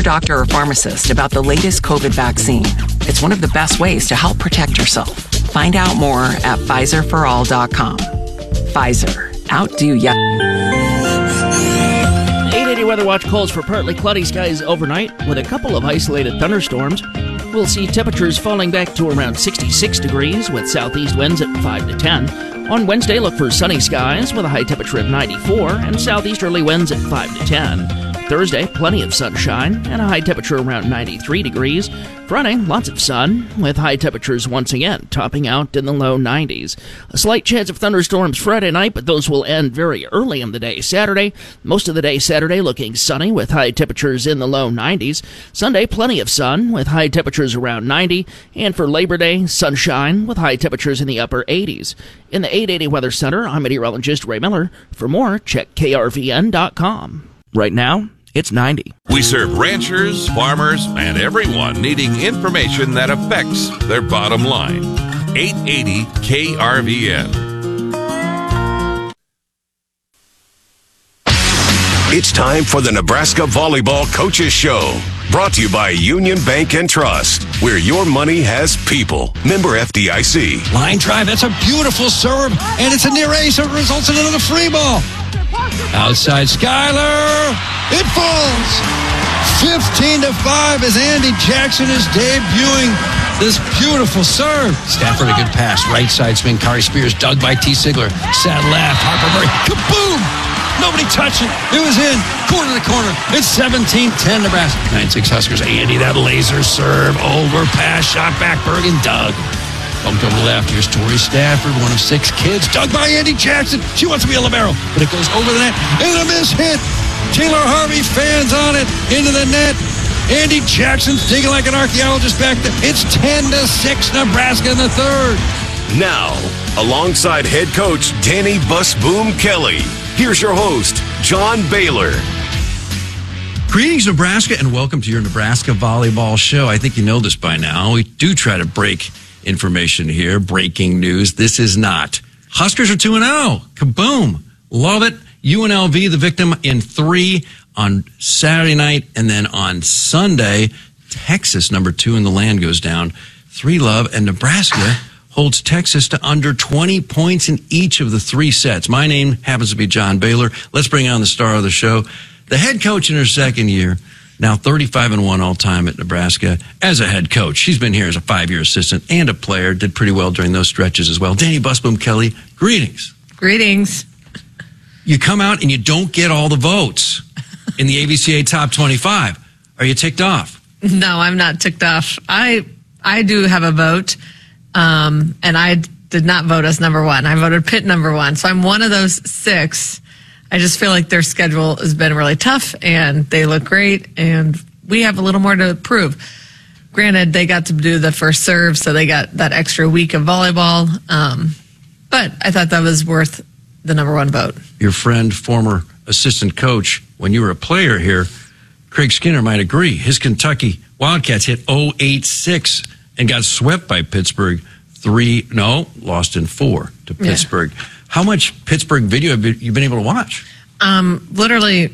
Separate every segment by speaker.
Speaker 1: doctor or pharmacist about the latest COVID vaccine. It's one of the best ways to help protect yourself. Find out more at PfizerForAll.com. Pfizer. Outdo ya.
Speaker 2: 880 Weather Watch calls for partly cloudy skies overnight with a couple of isolated thunderstorms. We'll see temperatures falling back to around 66 degrees with southeast winds at 5 to 10. On Wednesday, look for sunny skies with a high temperature of 94 and southeasterly winds at 5 to 10. Thursday, plenty of sunshine and a high temperature around 93 degrees. Friday, lots of sun with high temperatures once again topping out in the low 90s. A slight chance of thunderstorms Friday night, but those will end very early in the day Saturday. Most of the day Saturday looking sunny with high temperatures in the low 90s. Sunday, plenty of sun with high temperatures around 90. And for Labor Day, sunshine with high temperatures in the upper 80s. In the 880 Weather Center, I'm meteorologist Ray Miller. For more, check krvn.com. Right now, it's 90.
Speaker 3: We serve ranchers, farmers, and everyone needing information that affects their bottom line. 880 KRVN.
Speaker 4: It's time for the Nebraska Volleyball Coaches Show. Brought to you by Union Bank and Trust, where your money has people. Member FDIC.
Speaker 5: Line drive, that's a beautiful serve, and it's a near ace, so it results in another free ball. Outside Schuyler, it falls. 15-5 as Andy Jackson is debuting this beautiful serve. Stafford, a good pass. Right side swing. Kari Spears dug by T. Sigler. Sad left. Harper Murray. Kaboom! Nobody touched it. It was in. Corner to corner. It's 17-10 Nebraska. 9-6 Huskers. Andy, that laser serve. Over pass. Shot back. Bergen dug. Bumped over the left. Here's Tori Stafford, one of 6 kids. Dug by Andy Jackson. She wants to be a libero, but it goes over the net. And a miss hit. Taylor Harvey fans on it. Into the net. Andy Jackson's digging like an archaeologist back there. It's 10-6 Nebraska in the third.
Speaker 4: Now, alongside head coach Danny Busboom Kelly, here's your host, John Baylor.
Speaker 5: Greetings, Nebraska, and welcome to your Nebraska Volleyball Show. I think you know this by now. We do try to break information here, breaking news. This is not. Huskers are 2-0. Kaboom. Love it. UNLV, the victim in 3 on Saturday night. And then on Sunday, Texas, number 2 in the land, goes down 3-love. And Nebraska holds Texas to under 20 points in each of the 3 sets. My name happens to be John Baylor. Let's bring on the star of the show, the head coach in her second year. Now 35-1 all-time at Nebraska as a head coach. She's been here as a 5-year assistant and a player. Did pretty well during those stretches as well. Danny Busboom Kelly, greetings.
Speaker 6: Greetings.
Speaker 5: You come out and you don't get all the votes in the AVCA Top 25. Are you ticked off?
Speaker 6: No, I'm not ticked off. I do have a vote, and I did not vote as number 1. I voted Pitt number 1. So I'm one of those 6. I just feel like their schedule has been really tough, and they look great, and we have a little more to prove. Granted, they got to do the first serve, so they got that extra week of volleyball, but I thought that was worth the number 1 vote.
Speaker 5: Your friend, former assistant coach, when you were a player here, Craig Skinner might agree. His Kentucky Wildcats hit 0-8-6 and got swept by Pittsburgh. Lost in 4 to Pittsburgh. Yeah. How much Pittsburgh video have you been able to watch?
Speaker 6: Literally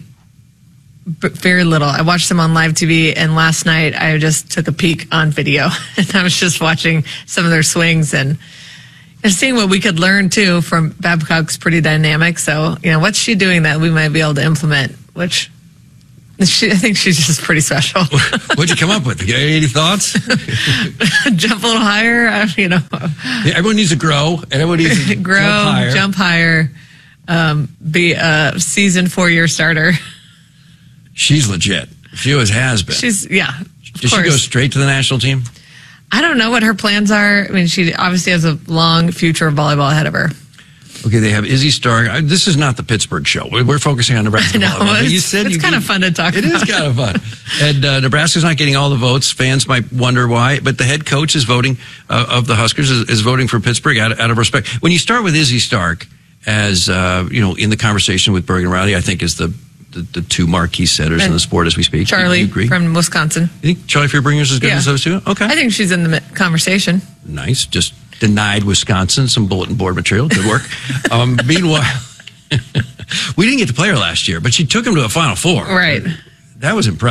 Speaker 6: very little. I watched them on live TV, and last night I just took a peek on video, and I was just watching some of their swings and seeing what we could learn, too, from Babcock's pretty dynamic. So, what's she doing that we might be able to implement, which I think she's just pretty special.
Speaker 5: What'd you come up with? You got any thoughts?
Speaker 6: Jump a little higher,
Speaker 5: Yeah, everyone needs to grow, and everyone needs to
Speaker 6: jump higher, be a seasoned 4-year starter.
Speaker 5: She's legit. She always has been.
Speaker 6: Did
Speaker 5: she go straight to the national team?
Speaker 6: I don't know what her plans are. I mean, she obviously has a long future of volleyball ahead of her.
Speaker 5: Okay, they have Izzy Stark. This is not the Pittsburgh show. We're focusing on Nebraska volleyball.
Speaker 6: It's kind of fun to talk about.
Speaker 5: It is kind of fun. And Nebraska's not getting all the votes. Fans might wonder why, but the head coach is voting, of the Huskers, is voting for Pittsburgh out of respect. When you start with Izzy Stark as, in the conversation with Bergen Riley, I think is the 2 marquee setters in the sport as we speak.
Speaker 6: Charlie from Wisconsin.
Speaker 5: You think Charlie Freebringer's as good as those 2? Okay.
Speaker 6: I think she's in the conversation.
Speaker 5: Nice. Just denied Wisconsin some bulletin board material. Good work. Meanwhile, we didn't get to play her last year, but she took him to a Final Four.
Speaker 6: Right.
Speaker 5: That was impressive.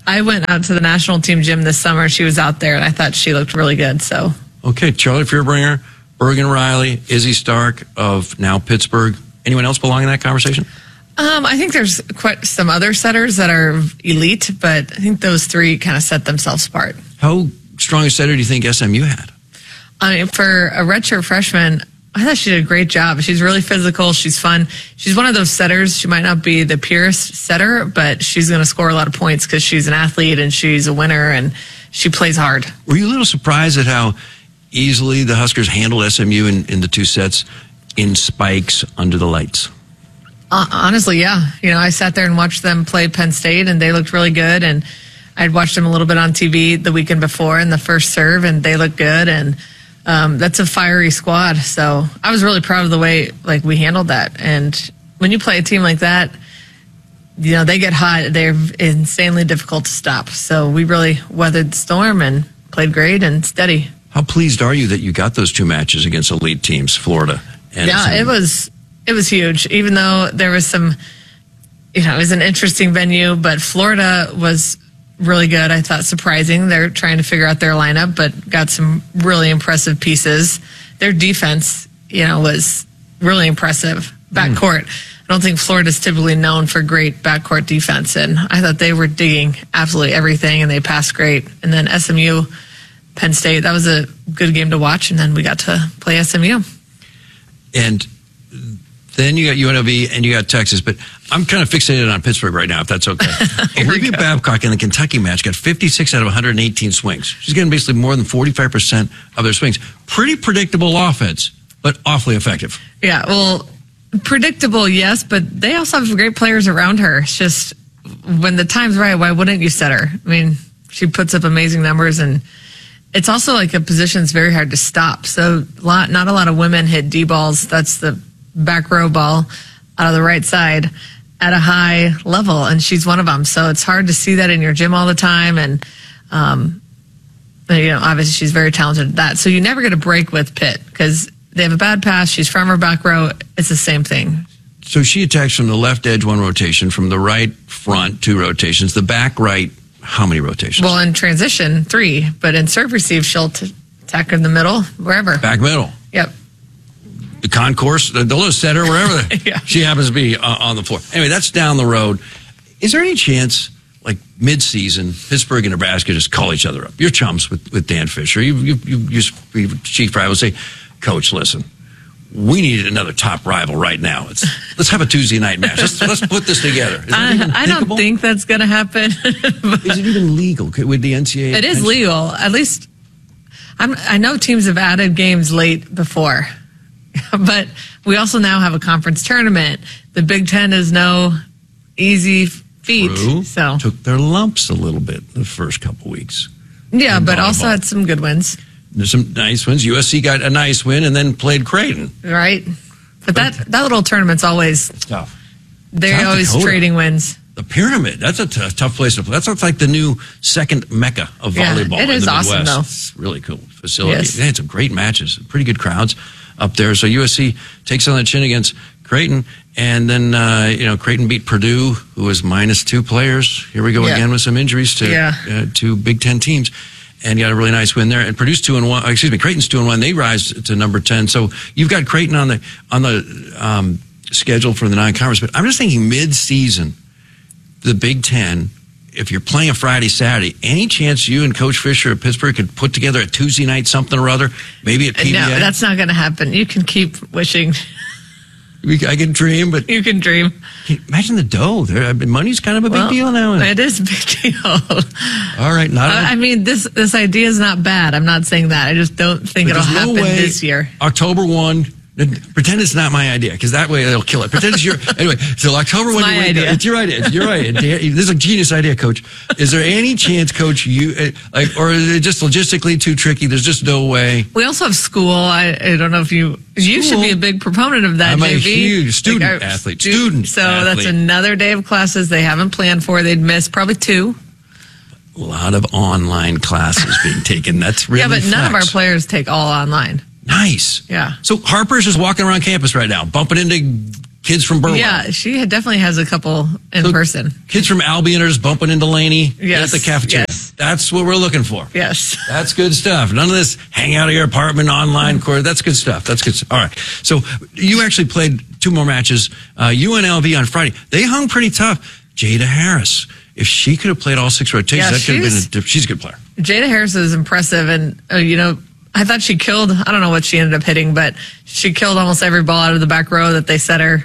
Speaker 6: I went out to the national team gym this summer. She was out there, and I thought she looked really good. So,
Speaker 5: okay, Charlie Fearbringer, Bergen Riley, Izzy Stark of now Pittsburgh. Anyone else belong in that conversation?
Speaker 6: I think there's quite some other setters that are elite, but I think those three kind of set themselves apart.
Speaker 5: How strong a setter do you think SMU had?
Speaker 6: I mean, for a redshirt freshman, I thought she did a great job. She's really physical. She's fun. She's one of those setters. She might not be the purest setter, but she's going to score a lot of points because she's an athlete and she's a winner and she plays hard.
Speaker 5: Were you a little surprised at how easily the Huskers handled SMU in the two sets in spikes under the lights?
Speaker 6: Honestly, yeah. You know, I sat there and watched them play Penn State, and they looked really good. And I'd watched them a little bit on TV the weekend before in the first serve, and they looked good. And that's a fiery squad. So I was really proud of the way we handled that. And when you play a team like that, you know, they get hot. They're insanely difficult to stop. So we really weathered the storm and played great and steady.
Speaker 5: How pleased are you that you got those two matches against elite teams, Florida and SMU? It was huge, even though there was some, you know, it was an interesting venue, but Florida was really good. I thought surprising. They're trying to figure out their lineup, but got some really impressive pieces. Their defense, you know, was really impressive. Backcourt. I don't think Florida's typically known for great backcourt defense, and I thought they were digging absolutely everything, and they passed great. And then SMU, Penn State, that was a good game to watch, and then we got to play SMU. And then you got UNLV and you got Texas, but I'm kind of fixated on Pittsburgh right now, if that's okay. Olivia Babcock in the Kentucky match got 56 out of 118 swings. She's getting basically more than 45% of their swings. Pretty predictable offense, but awfully effective.
Speaker 6: Yeah, well, predictable, yes, but they also have great players around her. It's just when the time's right, why wouldn't you set her? I mean, she puts up amazing numbers, and it's also like a position that's very hard to stop. So not a lot of women hit D balls. That's the back row ball out of the right side at a high level, and she's one of them. So it's hard to see that in your gym all the time, and you know, obviously she's very talented at that. So you never get a break with Pitt because they have a bad pass. She's from her back row. It's the same thing.
Speaker 5: So she attacks from the left edge, one rotation, from the right front, two rotations, the back right, how many rotations?
Speaker 6: Well, in transition, 3, but in serve receive, she'll attack in the middle, wherever.
Speaker 5: Back middle.
Speaker 6: Yep.
Speaker 5: The concourse, the little setter, wherever
Speaker 6: yeah.
Speaker 5: She happens to be on the floor. Anyway, that's down the road. Is there any chance, like mid-season, Pittsburgh and Nebraska just call each other up? You're chums with Dan Fisher. You Chief Rival say, Coach, listen, we need another top rival right now. Let's have a Tuesday night match. Let's put this together.
Speaker 6: I don't think that's going to happen.
Speaker 5: Is it even legal with the NCAA?
Speaker 6: It is legal. At least I know teams have added games late before. But we also now have a conference tournament. The Big Ten is no easy feat.
Speaker 5: True.
Speaker 6: So
Speaker 5: took their lumps a little bit the first couple weeks.
Speaker 6: Yeah, but also had some good wins.
Speaker 5: There's some nice wins. USC got a nice win and then played Creighton.
Speaker 6: Right. But that little tournament's always
Speaker 5: tough.
Speaker 6: They're always trading wins.
Speaker 5: The Pyramid, that's a tough place to play. That's like the new second mecca of volleyball.
Speaker 6: It is
Speaker 5: in the
Speaker 6: awesome,
Speaker 5: Midwest.
Speaker 6: though.
Speaker 5: It's really cool facility.
Speaker 6: Yes.
Speaker 5: They had some great matches, pretty good crowds up there. So USC takes on the chin against Creighton, and then Creighton beat Purdue, who was minus 2 players. Here we go again with some injuries to Big Ten teams, and got a really nice win there. And Purdue's 2-1. Excuse me, Creighton's 2-1. They rise to number 10. So you've got Creighton on the schedule for the non-conference. But I'm just thinking mid-season, the Big Ten. If you're playing a Friday, Saturday, any chance you and Coach Fisher at Pittsburgh could put together a Tuesday night something or other, maybe at PBA?
Speaker 6: No, that's not going to happen. You can keep wishing.
Speaker 5: I can dream, but
Speaker 6: you can dream.
Speaker 5: Imagine the dough. Money's kind of a big deal now.
Speaker 6: It is a big deal.
Speaker 5: All right,
Speaker 6: I mean, this idea is not bad. I'm not saying that. I just don't think it'll happen this year.
Speaker 5: October 1. Pretend it's not my idea, because that way they'll kill it. Pretend it's your anyway. So October 1, it's your idea. You're right. This is a genius idea, Coach. Is there any chance, Coach, or is it just logistically too tricky? There's just no way.
Speaker 6: We also have school. I don't know if you should be a big proponent of that.
Speaker 5: I'm
Speaker 6: JV.
Speaker 5: a huge student athlete.
Speaker 6: So that's another day of classes they haven't planned for. They'd miss probably 2.
Speaker 5: A lot of online classes being taken. That's really
Speaker 6: but none of our players take all online.
Speaker 5: Nice.
Speaker 6: Yeah.
Speaker 5: So Harper's just walking around campus right now, bumping into kids from Burwell.
Speaker 6: Yeah, she definitely has a couple in person.
Speaker 5: Kids from Albion are just bumping into Laney
Speaker 6: Yes,
Speaker 5: at the cafeteria.
Speaker 6: yes.
Speaker 5: That's what we're looking for.
Speaker 6: Yes.
Speaker 5: That's good stuff. None of this hang out of your apartment online course. That's good stuff. That's good stuff. All right. So you actually played 2 more matches. UNLV on Friday. They hung pretty tough. Jada Harris. If she could have played all 6 rotations, that could have been she's a good player.
Speaker 6: Jada Harris is impressive. And, I thought she killed, I don't know what she ended up hitting, but she killed almost every ball out of the back row that they set her.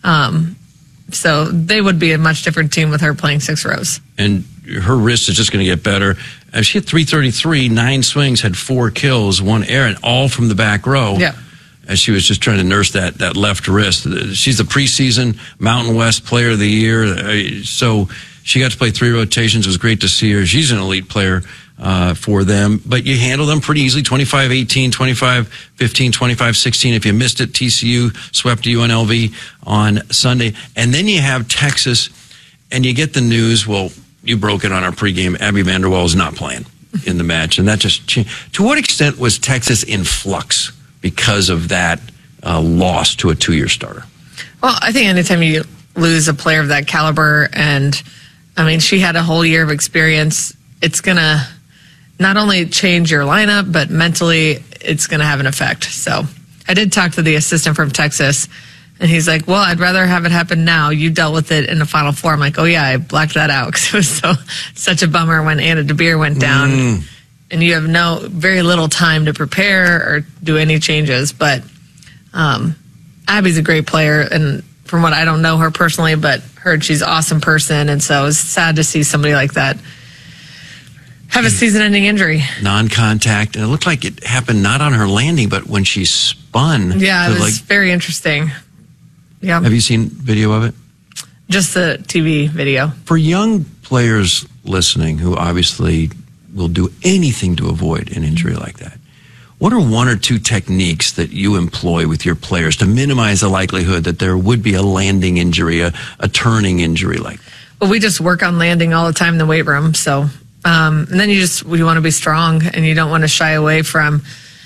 Speaker 6: So they would be a much different team with her playing 6 rows.
Speaker 5: And her wrist is just going to get better. She hit 333, 9 swings, had 4 kills, 1 error, and all from the back row.
Speaker 6: Yeah.
Speaker 5: As she was just trying to nurse that left wrist. She's the preseason Mountain West Player of the Year. So she got to play 3 rotations. It was great to see her. She's an elite player for them. But you handle them pretty easily, 25-18, 25-15, 25-16. If you missed it, TCU swept UNLV on Sunday. And then you have Texas, and you get the news, well, you broke it on our pregame. Abby Vanderwall is not playing in the match. And that just changed. To what extent was Texas in flux because of that loss to a 2-year starter?
Speaker 6: Well, I think anytime you lose a player of that caliber, and she had a whole year of experience, it's going to not only change your lineup, but mentally it's going to have an effect. So I did talk to the assistant from Texas, and he's like, well, I'd rather have it happen now. You dealt with it in the Final Four. I'm like, oh, yeah, I blacked that out because it was such a bummer when Anna DeBeer went down. And you have very little time to prepare or do any changes. But Abby's a great player, and from what I don't know her personally, but heard she's an awesome person, and so it's sad to see somebody like that have a season-ending injury.
Speaker 5: Non-contact, and it looked like it happened not on her landing, but when she spun.
Speaker 6: Yeah, it was very interesting. Yeah.
Speaker 5: Have you seen video of it?
Speaker 6: Just the TV video.
Speaker 5: For young players listening who obviously will do anything to avoid an injury like that, what are 1 or 2 techniques that you employ with your players to minimize the likelihood that there would be a landing injury, a turning injury like that?
Speaker 6: Well, we just work on landing all the time in the weight room. So, and then you want to be strong, and you don't want to shy away from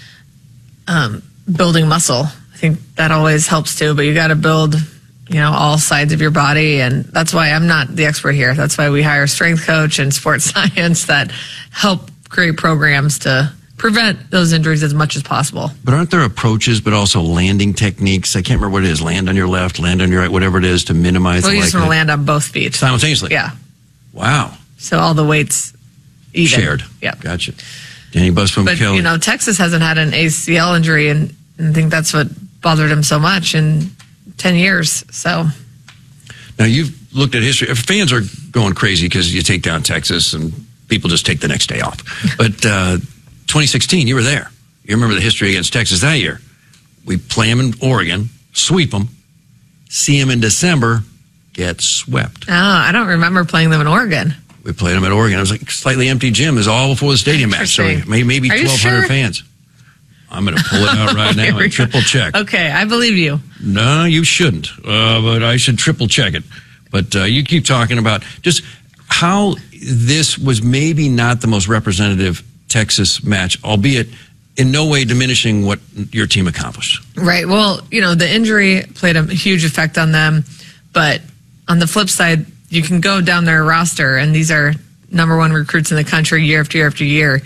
Speaker 6: building muscle. I think that always helps too, but you got to build, all sides of your body. And that's why I'm not the expert here. That's why we hire a strength coach and sports science that help create programs to prevent those injuries as much as possible.
Speaker 5: But aren't there approaches, but also landing techniques? I can't remember what it is. Land on your left, land on your right, whatever it is to minimize the
Speaker 6: you just want to
Speaker 5: likelihood.
Speaker 6: land on both feet.
Speaker 5: Simultaneously?
Speaker 6: Yeah.
Speaker 5: Wow.
Speaker 6: So all the weights even.
Speaker 5: Shared.
Speaker 6: Yeah.
Speaker 5: Gotcha. Danny Busboom
Speaker 6: But,
Speaker 5: Kelly.
Speaker 6: Texas hasn't had an ACL injury, and I think that's what bothered him so much in 10 years. So
Speaker 5: Now, you've looked at history. Fans are going crazy because you take down Texas and people just take the next day off. But 2016, you were there. You remember the history against Texas that year. We play them in Oregon, sweep them, see them in December, get swept.
Speaker 6: Oh, I don't remember playing them in Oregon.
Speaker 5: We played them at Oregon. It was like slightly empty gym. It was all before the stadium match. So maybe 1,200
Speaker 6: sure?
Speaker 5: fans. I'm going to pull it out right now and triple check.
Speaker 6: Okay, I believe you.
Speaker 5: No, you shouldn't. But I should triple check it. But you keep talking about just how this was maybe not the most representative Texas match, albeit in no way diminishing what your team accomplished.
Speaker 6: Right. Well, the injury played a huge effect on them. But on the flip side, you can go down their roster, and these are number 1 recruits in the country year after year after year.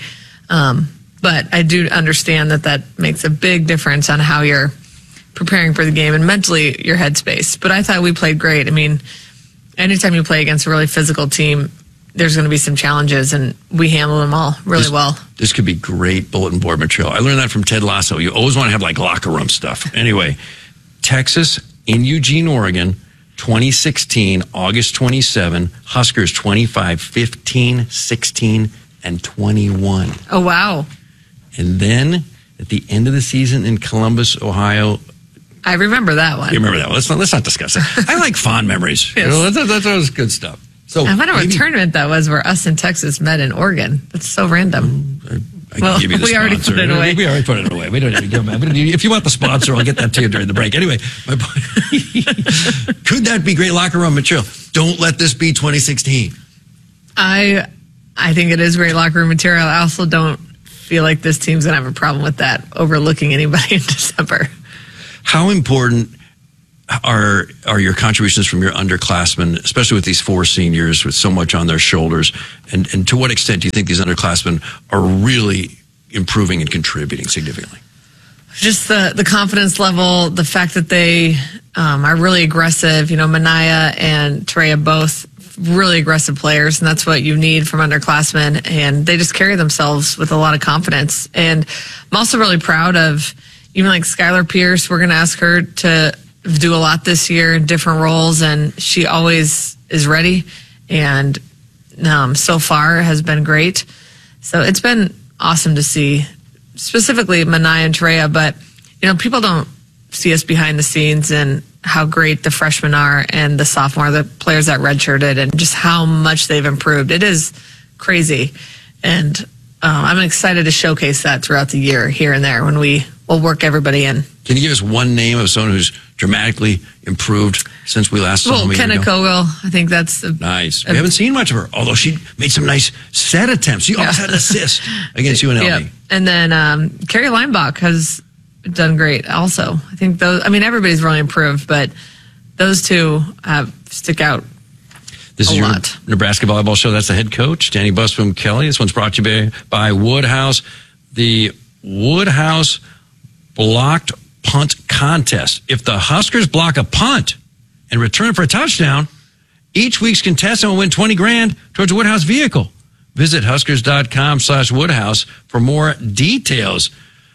Speaker 6: But I do understand that makes a big difference on how you're preparing for the game and mentally your headspace. But I thought we played great. Anytime you play against a really physical team, there's going to be some challenges, and we handle them all really well.
Speaker 5: This could be great bulletin board material. I learned that from Ted Lasso. You always want to have locker room stuff. Anyway, Texas in Eugene, Oregon, 2016, August 27, Huskers 25, 15, 16, and 21.
Speaker 6: Oh, wow.
Speaker 5: And then at the end of the season in Columbus, Ohio.
Speaker 6: I remember that one.
Speaker 5: You remember that one. Let's not discuss it. I like fond memories.
Speaker 6: Yes.
Speaker 5: That was good stuff. So
Speaker 6: I wonder what tournament that was where us and Texas met in Oregon. That's so random.
Speaker 5: I can give you the
Speaker 6: we already
Speaker 5: sponsor.
Speaker 6: put it away.
Speaker 5: We already put it away. We don't need to give them. If you want the sponsor, I'll get that to you during the break. Anyway, my point. Could that be great locker room material? Don't let this be 2016.
Speaker 6: I think it is great locker room material. I also don't feel like this team's going to have a problem with that overlooking anybody in December.
Speaker 5: How important, are your contributions from your underclassmen, especially with these 4 seniors with so much on their shoulders? And to what extent do you think these underclassmen are really improving and contributing significantly?
Speaker 6: Just the confidence level, the fact that they are really aggressive. Manaya and Tareya both really aggressive players, and that's what you need from underclassmen. And they just carry themselves with a lot of confidence. And I'm also really proud of even like Skylar Pierce. We're going to ask her to do a lot this year in different roles, and she always is ready. And so far has been great. So it's been awesome to see, specifically Manaya and Tareya. But people don't see us behind the scenes and how great the freshmen are and the sophomore, the players that redshirted, and just how much they've improved. It is crazy, and I'm excited to showcase that throughout the year here and there when we'll work everybody in. Can
Speaker 5: you give us one name of someone who's dramatically improved since we last saw him?
Speaker 6: Kenna Kogel. I think that's
Speaker 5: nice. We haven't seen much of her, although she made some nice set attempts. She almost had an assist against UNLV. Yeah.
Speaker 6: And then Carrie Leinbach has done great also. I think everybody's really improved, but those two stick out.
Speaker 5: This is your Nebraska Volleyball Show. That's the head coach, Danny Busboom Kelly. This one's brought to you by Woodhouse. The Woodhouse blocked punt contest. If the Huskers block a punt and return for a touchdown, each week's contestant will win $20,000 towards a Woodhouse vehicle. Visit Huskers.com/Woodhouse for more details.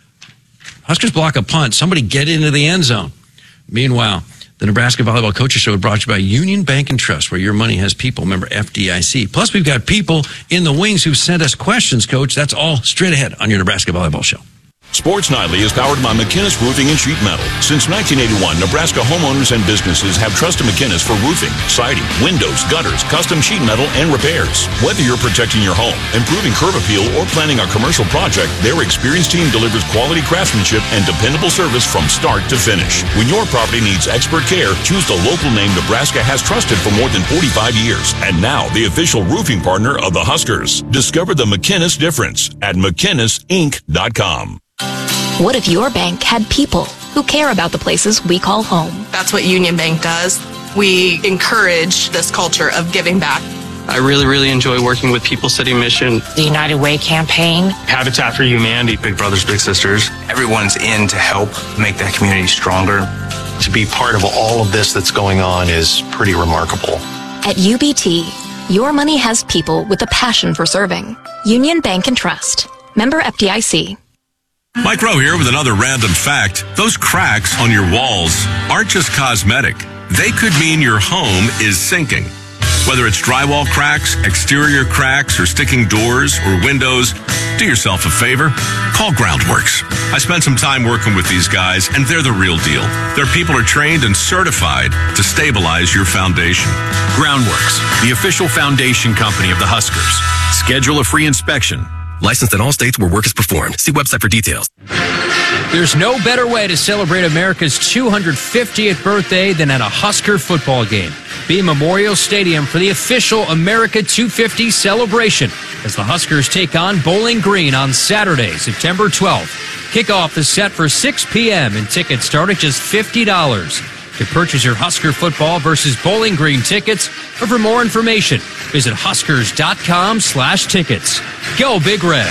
Speaker 5: Huskers block a punt. Somebody get into the end zone. Meanwhile, the Nebraska Volleyball Coaches Show is brought to you by Union Bank and Trust, where your money has people. Member FDIC. Plus, we've got people in the wings who sent us questions, Coach. That's all straight ahead on your Nebraska Volleyball Show.
Speaker 7: Sports Nightly is powered by McInnes Roofing and Sheet Metal. Since 1981, Nebraska homeowners and businesses have trusted McInnes for roofing, siding, windows, gutters, custom sheet metal, and repairs. Whether you're protecting your home, improving curb appeal, or planning a commercial project, their experienced team delivers quality craftsmanship and dependable service from start to finish. When your property needs expert care, choose the local name Nebraska has trusted for more than 45 years. And now, the official roofing partner of the Huskers. Discover the McInnes difference at McInnesinc.com.
Speaker 8: What if your bank had people who care about the places we call home?
Speaker 9: That's what Union Bank does. We encourage this culture of giving back.
Speaker 10: I really enjoy working with People City Mission,
Speaker 11: the United Way campaign,
Speaker 12: Habitat for Humanity, Big Brothers Big Sisters.
Speaker 13: Everyone's in to help make that community stronger. To be part of all of this that's going on is pretty remarkable.
Speaker 8: At UBT, your money has people with a passion for serving. Union Bank and Trust. Member FDIC.
Speaker 3: Mike Rowe here with another random fact. Those cracks on your walls aren't just cosmetic. They could mean your home is sinking. Whether it's drywall cracks, exterior cracks, or sticking doors or windows, do yourself a favor. Call Groundworks. I spent some time working with these guys, and they're the real deal. Their people are trained and certified to stabilize your foundation.
Speaker 14: Groundworks, the official foundation company of the Huskers. Schedule a free inspection. Licensed in all states where work is performed. See website for details.
Speaker 15: There's no better way to celebrate America's 250th birthday than at a Husker football game. Be Memorial Stadium for the official America 250 celebration as the Huskers take on Bowling Green on Saturday, September 12th. Kickoff is set for 6 p.m. and tickets start at just $50. To purchase your Husker football versus Bowling Green tickets, or for more information, visit Huskers.com/tickets. Go Big Red.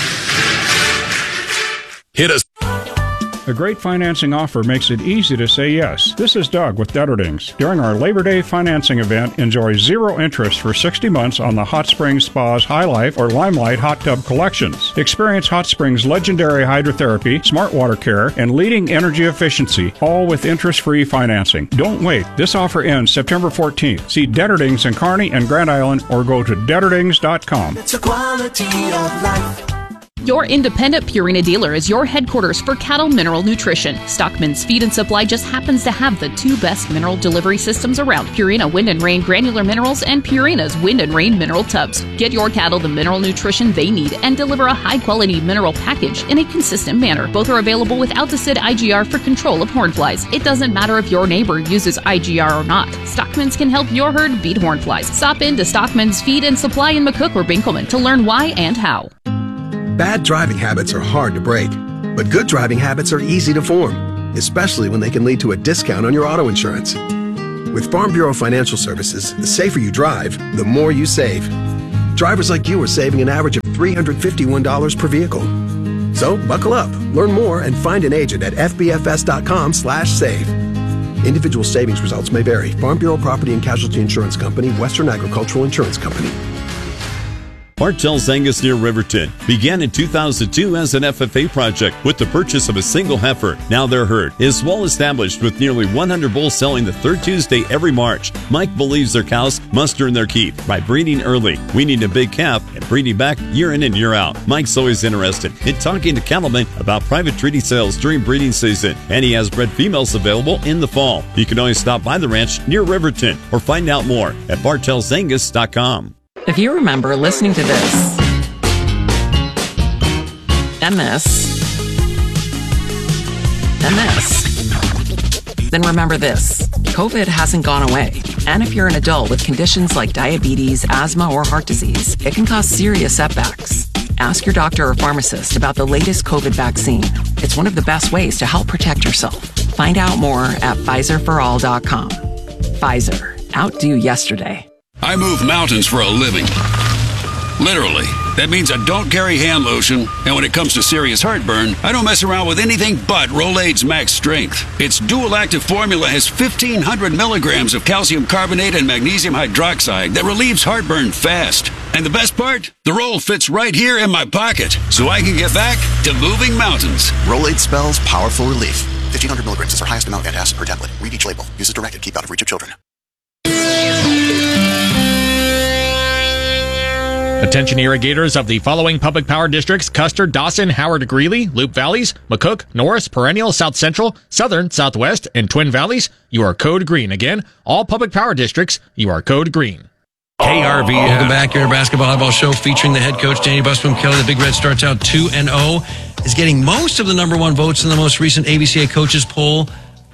Speaker 14: Hit us.
Speaker 16: A great financing offer makes it easy to say yes. This is Doug with Detterdings. During our Labor Day financing event, enjoy 0 interest for 60 months on the Hot Springs Spas High Life or Limelight Hot Tub collections. Experience Hot Springs' legendary hydrotherapy, smart water care, and leading energy efficiency, all with interest-free financing. Don't wait. This offer ends September 14th. See Detterdings in Kearney and Grand Island or go to Detterdings.com.
Speaker 17: It's a quality of life.
Speaker 18: Your independent Purina dealer is your headquarters for cattle mineral nutrition. Stockman's Feed and Supply just happens to have the 2 best mineral delivery systems around: Purina Wind and Rain granular minerals and Purina's Wind and Rain mineral tubs. Get your cattle the mineral nutrition they need and deliver a high-quality mineral package in a consistent manner. Both are available with Alticid IGR for control of hornflies. It doesn't matter if your neighbor uses IGR or not. Stockman's can help your herd beat hornflies. Stop in to Stockman's Feed and Supply in McCook or Binkelman to learn why and how.
Speaker 19: Bad driving habits are hard to break, but good driving habits are easy to form. especially when they can lead to a discount on your auto insurance. With Farm Bureau Financial Services, the safer you drive, the more you save. Drivers like you are saving an average of $351 per vehicle. So buckle up, learn more, and find an agent at fbfs.com/save. Individual savings results may vary. Farm Bureau Property and Casualty Insurance Company, Western Agricultural Insurance Company.
Speaker 20: Bartell's Angus near Riverton began in 2002 as an FFA project with the purchase of a single heifer. Now their herd is well established with nearly 100 bulls selling the third Tuesday every March. Mike believes their cows must earn their keep by breeding early, weaning a big calf, and breeding back year in and year out. Mike's always interested in talking to cattlemen about private treaty sales during breeding season, and he has bred females available in the fall. You can always stop by the ranch near Riverton or find out more at bartellsangus.com.
Speaker 1: If you remember listening to this, and this, and this, then remember this. COVID hasn't gone away. And if you're an adult with conditions like diabetes, asthma, or heart disease, it can cause serious setbacks. Ask your doctor or pharmacist about the latest COVID vaccine. It's one of the best ways to help protect yourself. Find out more at PfizerForAll.com. Pfizer. Outdo yesterday.
Speaker 21: I move mountains for a living. Literally. That means I don't carry hand lotion, and when it comes to serious heartburn, I don't mess around with anything but Rolaids Max Strength. Its dual-active formula has 1,500 milligrams of calcium carbonate and magnesium hydroxide that relieves heartburn fast. And the best part? The roll fits right here in my pocket, so I can get back to moving mountains.
Speaker 22: Rolaids spells powerful relief. 1,500 milligrams is our highest amount of antacid per tablet. Read each label. Use as directed. Keep out of reach of children.
Speaker 23: Attention irrigators of the following public power districts: Custer, Dawson, Howard, Greeley, Loop Valleys, McCook, Norris, Perennial, South Central, Southern, Southwest, and Twin Valleys. You are code green. Again, all public power districts, you are code green.
Speaker 5: KRV. Welcome back. Your Nebraska Volleyball Show featuring the head coach, Danny Busboom Kelly. The Big Red starts out 2-0, is getting most of the number one votes in the most recent ABCA coaches poll.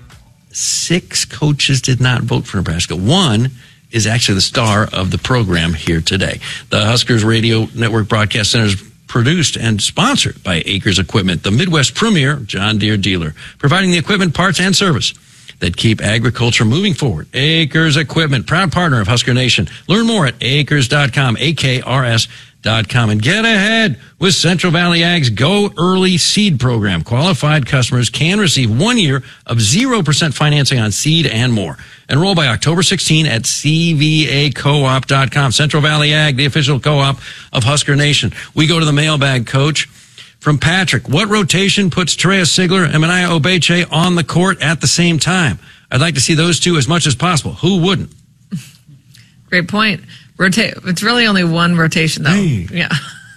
Speaker 5: 6 coaches did not vote for Nebraska. 1 is actually the star of the program here today. The Huskers Radio Network Broadcast Center is produced and sponsored by Acres Equipment, the Midwest premier John Deere dealer, providing the equipment, parts, and service that keep agriculture moving forward. Acres Equipment, proud partner of Husker Nation. Learn more at acres.com, AKRS.com, and get ahead with Central Valley Ag's Go Early Seed Program. Qualified customers can receive 1 year of 0% financing on seed and more. Enroll by October 16 at cvacoop.com. Central Valley Ag, the official co-op of Husker Nation. We go to the mailbag, Coach. From Patrick, what rotation puts Terea Sigler and Manaya Obeche on the court at the same time? I'd like to see those two as much as possible. Who wouldn't?
Speaker 6: Great point. It's really only one rotation, though. Hey. Yeah.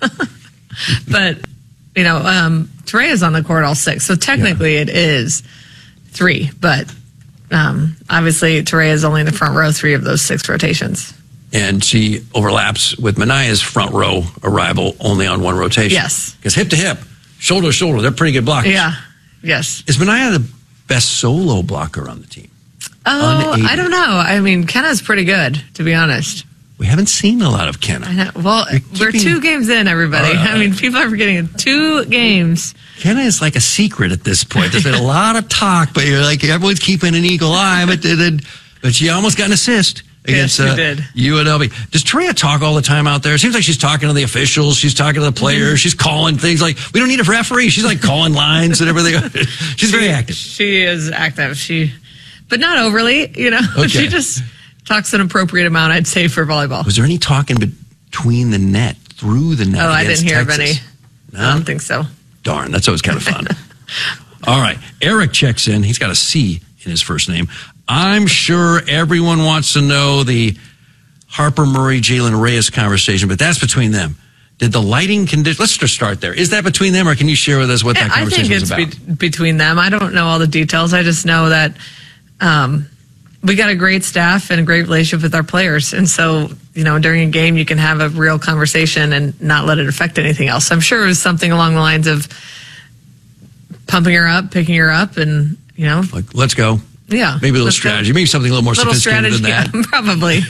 Speaker 6: But, Terea's on the court all 6, so technically it is 3, but obviously Terea is only in the front row 3 of those 6 rotations.
Speaker 5: And she overlaps with Manaya's front row arrival only on 1 rotation.
Speaker 6: Yes.
Speaker 5: Because hip to hip, shoulder to shoulder, they're pretty good blockers.
Speaker 6: Yeah. Yes.
Speaker 5: Is Manaya the best solo blocker on the team?
Speaker 6: Oh, unaided. I don't know. I mean, Kenna's pretty good, to be honest.
Speaker 5: We haven't seen a lot of Kenna.
Speaker 6: I know. Well, we're 2 games in, everybody. I mean, people are forgetting 2 games.
Speaker 5: Kenna is like a secret at this point. There's been a lot of talk, but you're like, everyone's keeping an eagle eye. But she almost got an assist against UNLV. Does Terea talk all the time out there? It seems like she's talking to the officials. She's talking to the players. She's calling things like, we don't need a referee. She's like calling lines and everything. She's very active.
Speaker 6: She is active. But not overly, Okay. She just talks an appropriate amount, I'd say, for volleyball.
Speaker 5: Was there any talking between the net, through the net?
Speaker 6: Oh, I didn't hear of any.
Speaker 5: No?
Speaker 6: I don't think so.
Speaker 5: Darn, that's always kind of fun. All right, Eric checks in. He's got a C in his first name. I'm sure everyone wants to know the Harper Murray, Jalen Reyes conversation, but that's between them. Did the lighting condition? Let's just start there. Is that between them, or can you share with us what that conversation was about?
Speaker 6: I think it's between them. I don't know all the details. I just know that we got a great staff and a great relationship with our players. And so, during a game, you can have a real conversation and not let it affect anything else. I'm sure it was something along the lines of pumping her up, picking her up, and,
Speaker 5: like, let's go.
Speaker 6: Yeah.
Speaker 5: Maybe a little strategy. Maybe something a little more sophisticated than that.
Speaker 6: Yeah, probably.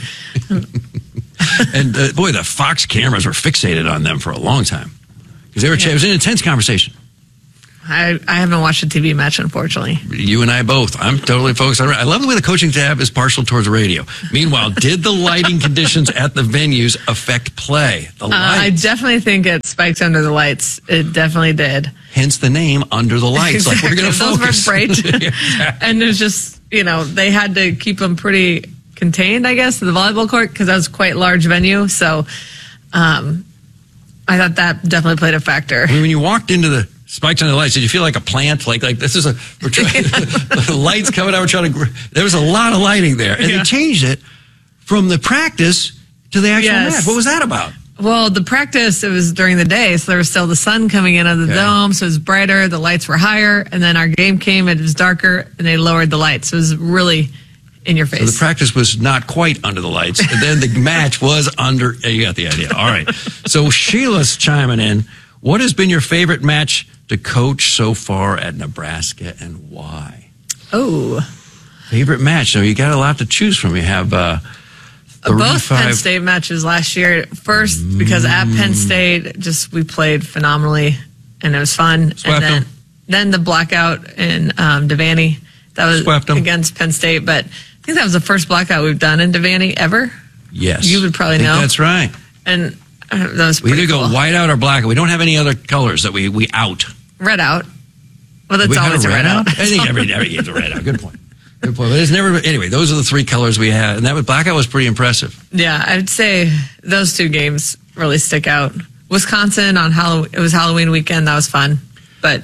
Speaker 5: And, boy, the Fox cameras were fixated on them for a long time. Because it was an intense conversation.
Speaker 6: I haven't watched a TV match, unfortunately.
Speaker 5: You and I both. I'm totally focused on it. I love the way the coaching staff is partial towards radio. Meanwhile, did the lighting conditions at the venues affect play? The lights.
Speaker 6: I definitely think it spiked under the lights. It definitely did.
Speaker 5: Hence the name Under the Lights.
Speaker 6: Exactly.
Speaker 5: Like, we're going to focus.
Speaker 6: Those were bright. And there's just, they had to keep them pretty contained, I guess, to the volleyball court because that was quite a large venue. So I thought that definitely played a factor.
Speaker 5: I mean, when you walked into the spikes under the lights, did you feel like a plant? Like this is we're trying, the lights coming out, we're trying to, there was a lot of lighting there. And they changed it from the practice to the actual match. What was that about?
Speaker 6: Well, the practice, it was during the day, so there was still the sun coming in on the dome, so it was brighter, the lights were higher, and then our game came, it was darker, and they lowered the lights. It was really in your face.
Speaker 5: So the practice was not quite under the lights, and then the match was under, you got the idea. All right. So Sheila's chiming in. What has been your favorite match to coach so far at Nebraska, and why?
Speaker 6: Oh.
Speaker 5: Favorite match. So you got a lot to choose from. You have
Speaker 6: both Penn State matches last year. First, because at Penn State, we played phenomenally, and it was fun.
Speaker 5: Swept
Speaker 6: and then the blackout in Devaney, that was against Penn State. But I think that was the first blackout we've done in Devaney ever.
Speaker 5: Yes,
Speaker 6: you would probably know.
Speaker 5: That's right.
Speaker 6: And that was
Speaker 5: we either
Speaker 6: cool.
Speaker 5: go white out or blackout. We don't have any other colors that we out.
Speaker 6: Red out. Well, that's always a red out.
Speaker 5: I think every game's a red out. Good point. Good point. But it's never. Anyway, those are the three colors we had, and that blackout was pretty impressive.
Speaker 6: Yeah, I'd say those two games really stick out. Wisconsin on Halloween. It was Halloween weekend. That was fun, but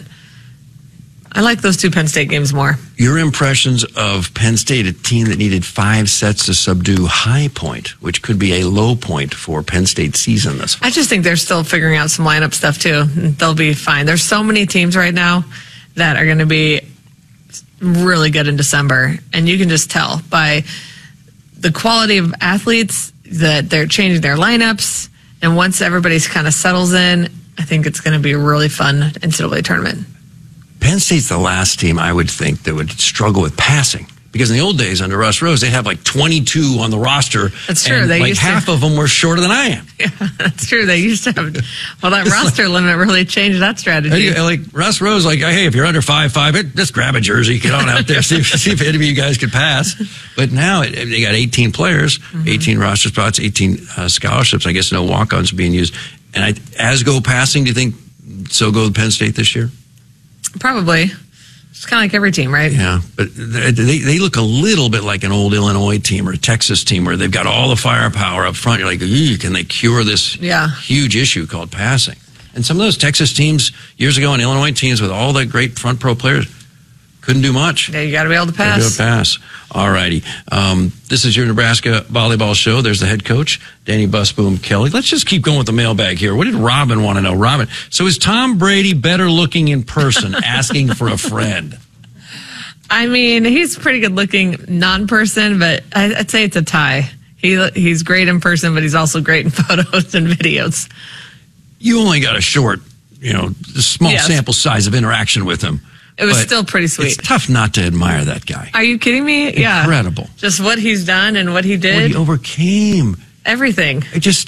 Speaker 6: I like those two Penn State games more.
Speaker 5: Your impressions of Penn State, a team that needed 5 sets to subdue High Point, which could be a low point for Penn State's season this fall.
Speaker 6: I just think they're still figuring out some lineup stuff too. They'll be fine. There's so many teams right now that are going to be really good in December, and you can just tell by the quality of athletes that they're changing their lineups, and once everybody's kind of settles in, I think it's going to be a really fun NCAA tournament.
Speaker 5: Penn State's the last team I would think that would struggle with passing, because in the old days under Russ Rose, they'd have like 22 on the roster.
Speaker 6: That's true.
Speaker 5: And
Speaker 6: they
Speaker 5: like
Speaker 6: used
Speaker 5: half of them were shorter than I am.
Speaker 6: Yeah, that's true. They used to have, that roster limit really changed that strategy.
Speaker 5: Like Russ Rose, like, hey, if you're under 5'5", just grab a jersey, get on out there, see if any of you guys could pass. But now they got 18 players, 18 roster spots, 18 scholarships. I guess no walk-ons being used. And as go passing, do you think so go Penn State this year?
Speaker 6: Probably. It's kind of like every team, right?
Speaker 5: Yeah, but they look a little bit like an old Illinois team or a Texas team where they've got all the firepower up front. You're like, can they cure this huge issue called passing? And some of those Texas teams years ago and Illinois teams with all the great front pro players couldn't do much.
Speaker 6: Yeah, you got to be able to pass.
Speaker 5: Do a pass. All righty. This is your Nebraska volleyball show. There's the head coach, Danny Busboom Kelly. Let's just keep going with the mailbag here. What did Robin want to know? Robin, so is Tom Brady better looking in person, asking for a friend?
Speaker 6: I mean, he's pretty good looking non-person, but I'd say it's a tie. He's great in person, but he's also great in photos and videos.
Speaker 5: You only got a short, small sample size of interaction with him.
Speaker 6: It was still pretty sweet.
Speaker 5: It's tough not to admire that guy.
Speaker 6: Are you kidding me? Yeah.
Speaker 5: Incredible.
Speaker 6: Just what he's done and what he did.
Speaker 5: What he overcame.
Speaker 6: Everything.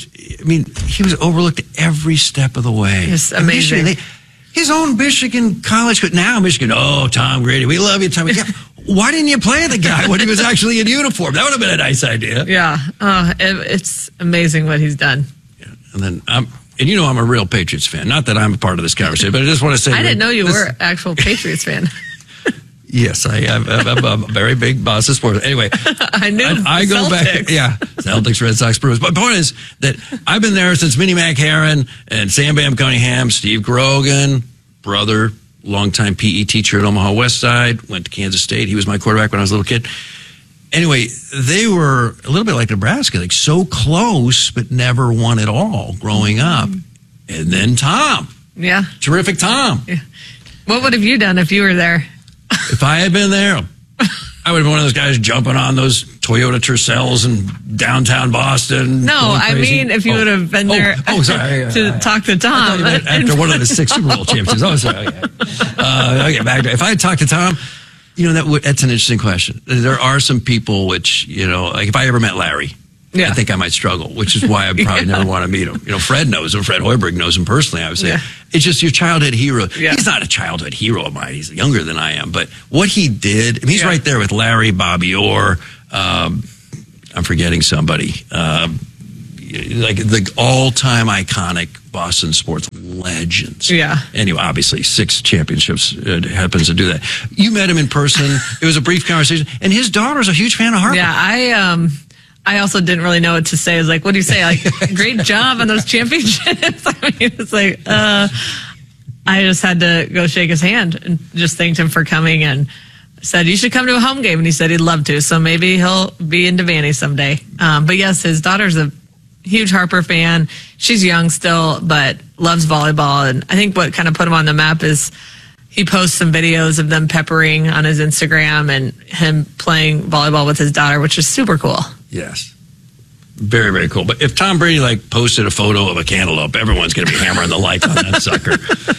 Speaker 5: He was overlooked every step of the way.
Speaker 6: It's amazing.
Speaker 5: His own Michigan college, now Michigan, Tom Brady, we love you, Tom. Yeah, why didn't you play the guy when he was actually in uniform? That would have been a nice idea.
Speaker 6: Yeah. It's amazing what he's done.
Speaker 5: Yeah. And then I'm a real Patriots fan. Not that I'm a part of this conversation, but I just want to say...
Speaker 6: I didn't know you were an actual Patriots fan.
Speaker 5: Yes, I'm a very big Boston sports. Anyway,
Speaker 6: I knew
Speaker 5: I go
Speaker 6: Celtics.
Speaker 5: back. Yeah, Celtics, Red Sox, Brewers. But the point is that I've been there since Minnie Mac Heron and Sam Bam Cunningham, Steve Grogan, brother, longtime PE teacher at Omaha West Side, went to Kansas State. He was my quarterback when I was a little kid. Anyway, they were a little bit like Nebraska, like so close, but never won it all growing up. And then Tom.
Speaker 6: Yeah.
Speaker 5: Terrific Tom.
Speaker 6: Yeah. What would have you done if you were there?
Speaker 5: If I had been there, I would have been one of those guys jumping on those Toyota Tercels in downtown Boston.
Speaker 6: No, I mean if you would have been there to talk to Tom.
Speaker 5: After one of the 6 Super Bowl championships. Oh, sorry. Okay, back to if I had talked to Tom, that's an interesting question. There are some people which, like if I ever met Larry, I think I might struggle, which is why I probably never want to meet him. Fred knows him. Fred Hoiberg knows him personally. I would say it's just your childhood hero. Yeah. He's not a childhood hero of mine. He's younger than I am. But what he did, he's right there with Larry, Bobby Orr. I'm forgetting somebody. Like the all-time iconic Boston sports legends. Yeah. Anyway, obviously 6 championships happens to do that. You met him in person. It was a brief conversation. And his daughter's a huge fan of Harper.
Speaker 6: Yeah, I also didn't really know what to say. I was like, what do you say? Like, great job on those championships. I mean, it's like, I just had to go shake his hand and just thanked him for coming and said, you should come to a home game. And he said he'd love to. So maybe he'll be in Devaney someday. But yes, his daughter's a huge Harper fan. She's young still, but loves volleyball. And I think what kind of put him on the map is he posts some videos of them peppering on his Instagram and him playing volleyball with his daughter, which is super cool.
Speaker 5: Yes. Very, very cool. But if Tom Brady posted a photo of a cantaloupe, everyone's going to be hammering the like on that sucker.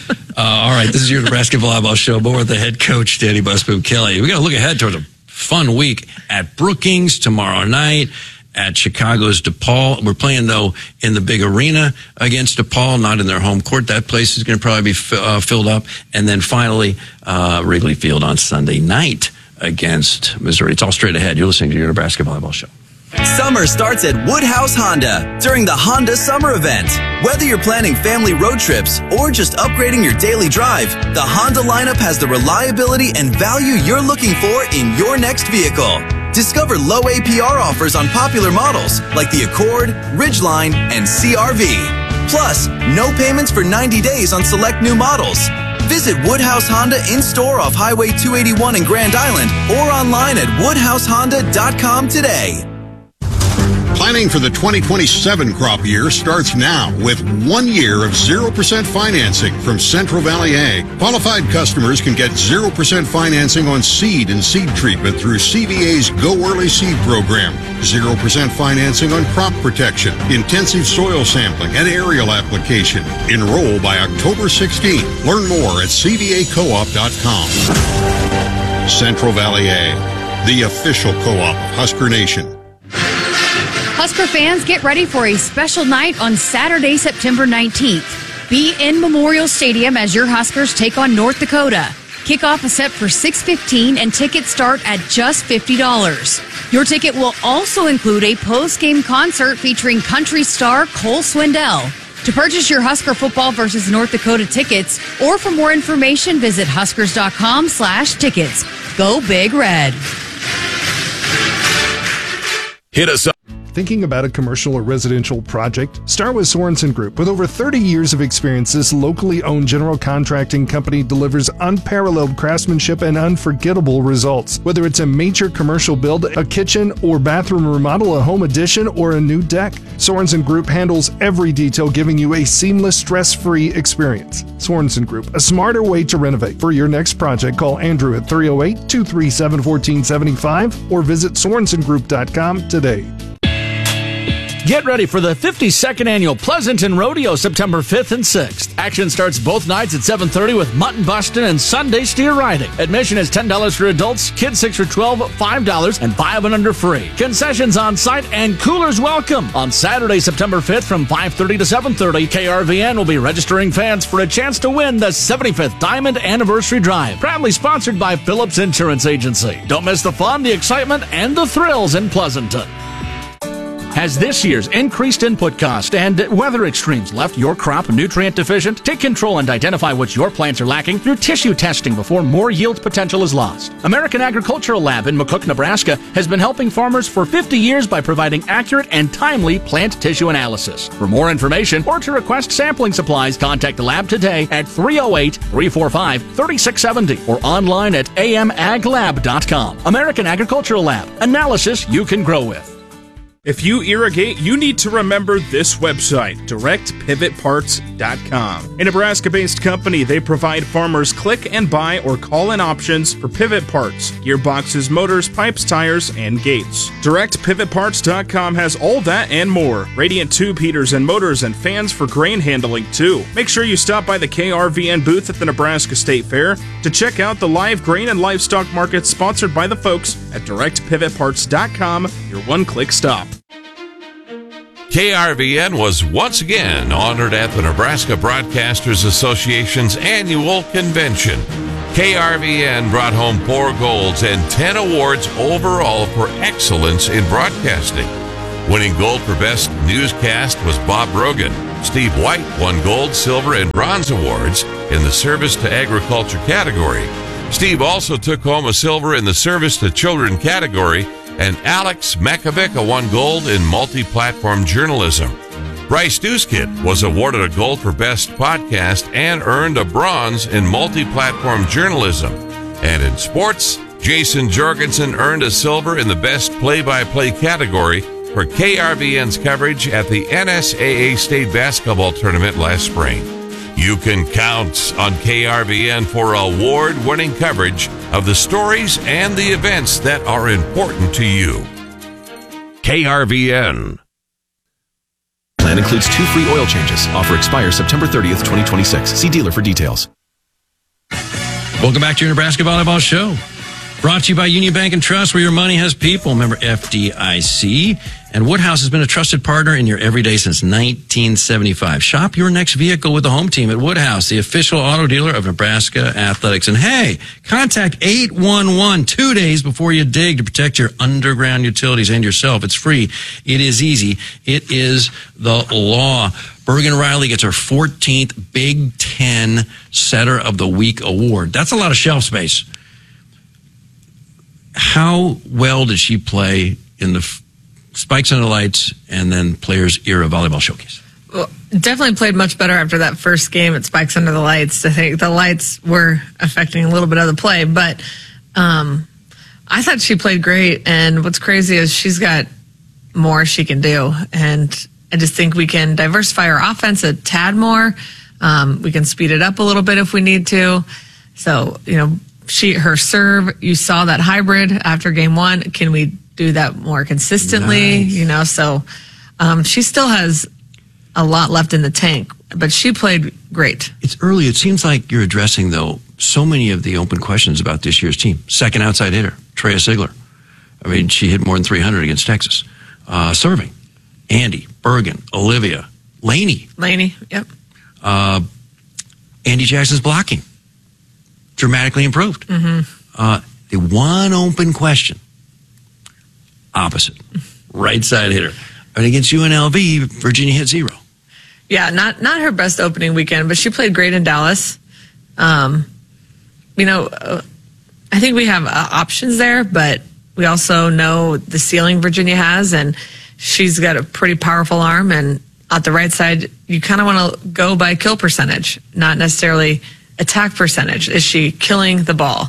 Speaker 5: All right, this is your Nebraska Volleyball Show. More with the head coach, Danny Busboom Kelly. We got to look ahead towards a fun week at Brookings tomorrow night. At Chicago's DePaul. We're playing, though, in the big arena against DePaul, not in their home court. That place is going to probably be filled up. And then finally, Wrigley Field on Sunday night against Missouri. It's all straight ahead. You're listening to your Nebraska Volleyball Show.
Speaker 2: Summer starts at Woodhouse Honda during the Honda Summer Event. Whether you're planning family road trips or just upgrading your daily drive, the Honda lineup has the reliability and value you're looking for in your next vehicle. Discover low APR offers on popular models like the Accord, Ridgeline, and CR-V. Plus, no payments for 90 days on select new models. Visit Woodhouse Honda in-store off Highway 281 in Grand Island or online at woodhousehonda.com today.
Speaker 4: Planning for the 2027 crop year starts now with 1 year of 0% financing from Central Valley Ag. Qualified customers can get 0% financing on seed and seed treatment through CVA's Go Early Seed program. 0% financing on crop protection, intensive soil sampling, and aerial application. Enroll by October 16th. Learn more at cvacoop.com. Central Valley Ag, the official co-op of Husker Nation.
Speaker 7: Husker fans, get ready for a special night on Saturday, September 19th. Be in Memorial Stadium as your Huskers take on North Dakota. Kickoff is set for 6:15 and tickets start at just $50. Your ticket will also include a post-game concert featuring country star Cole Swindell. To purchase your Husker football versus North Dakota tickets or for more information, visit huskers.com/tickets. Go Big Red.
Speaker 14: Hit us up.
Speaker 24: Thinking about a commercial or residential project? Start with Sorensen Group. With over 30 years of experience, this locally owned general contracting company delivers unparalleled craftsmanship and unforgettable results. Whether it's a major commercial build, a kitchen or bathroom remodel, a home addition, or a new deck, Sorensen Group handles every detail, giving you a seamless, stress-free experience. Sorensen Group, a smarter way to renovate. For your next project, call Andrew at 308-237-1475 or visit SorensenGroup.com today.
Speaker 25: Get ready for the 52nd Annual Pleasanton Rodeo, September 5th and 6th. Action starts both nights at 7:30 with mutton busting and Sunday steer riding. Admission is $10 for adults, kids 6 or 12, $5, and 5 and under free. Concessions on site and coolers welcome. On Saturday, September 5th from 5:30 to 7:30, KRVN will be registering fans for a chance to win the 75th Diamond Anniversary Drive. Proudly sponsored by Phillips Insurance Agency. Don't miss the fun, the excitement, and the thrills in Pleasanton. Has this year's increased input cost and weather extremes left your crop nutrient deficient? Take control and identify what your plants are lacking through tissue testing before more yield potential is lost. American Agricultural Lab in McCook, Nebraska has been helping farmers for 50 years by providing accurate and timely plant tissue analysis. For more information or to request sampling supplies, contact the lab today at 308-345-3670 or online at amaglab.com. American Agricultural Lab. Analysis you can grow with.
Speaker 26: If you irrigate, you need to remember this website, DirectPivotParts.com. A Nebraska-based company, they provide farmers click and buy or call-in options for pivot parts, gearboxes, motors, pipes, tires, and gates. DirectPivotParts.com has all that and more. Radiant tube heaters and motors and fans for grain handling, too. Make sure you stop by the KRVN booth at the Nebraska State Fair to check out the live grain and livestock market sponsored by the folks at DirectPivotParts.com, your one-click stop.
Speaker 8: KRVN was once again honored at the Nebraska Broadcasters Association's annual convention. KRVN brought home 4 golds and 10 awards overall for excellence in broadcasting. Winning gold for Best Newscast was Bob Brogan. Steve White won gold, silver, and bronze awards in the Service to Agriculture category. Steve also took home a silver in the Service to Children category, and Alex Makovica won gold in multi-platform journalism. Bryce Dooskid was awarded a gold for Best Podcast and earned a bronze in multi-platform journalism. And in sports, Jason Jorgensen earned a silver in the Best Play-by-Play category for KRVN's coverage at the NSAA State Basketball Tournament last spring. You can count on KRVN for award-winning coverage of the stories and the events that are important to you. KRVN.
Speaker 14: Plan includes 2 free oil changes. Offer expires September 30th, 2026. See dealer for details.
Speaker 5: Welcome back to your Nebraska Volleyball Show. Brought to you by Union Bank and Trust, where your money has people. Member FDIC. And Woodhouse has been a trusted partner in your everyday since 1975. Shop your next vehicle with the home team at Woodhouse, the official auto dealer of Nebraska Athletics. And hey, contact 811 2 days before you dig to protect your underground utilities and yourself. It's free. It is easy. It is the law. Bergen Riley gets her 14th Big Ten Setter of the Week award. That's a lot of shelf space. How well did she play in the Spikes Under the Lights and then Players Era Volleyball Showcase?
Speaker 6: Well, definitely played much better after that first game at Spikes Under the Lights. I think the lights were affecting a little bit of the play, but I thought she played great. And what's crazy is she's got more she can do. And I just think we can diversify our offense a tad more. We can speed it up a little bit if we need to. So, her serve, you saw that hybrid after game 1. Can we do that more consistently?
Speaker 5: Nice.
Speaker 6: So she still has a lot left in the tank, but she played great.
Speaker 5: It's early. It seems like you're addressing, though, so many of the open questions about this year's team. Second outside hitter, Treya Sigler. I mean, she hit more than 300 against Texas. Serving, Andy, Bergen, Olivia, Laney,
Speaker 6: yep.
Speaker 5: Andy Jackson's blocking. Dramatically improved.
Speaker 6: Mm-hmm.
Speaker 5: The one open question, opposite, right side hitter. And against UNLV, Virginia hit 0.
Speaker 6: Yeah, not her best opening weekend, but she played great in Dallas. I think we have options there, but we also know the ceiling Virginia has, and she's got a pretty powerful arm. And at the right side, you kind of want to go by kill percentage, not necessarily attack percentage. Is she killing the ball?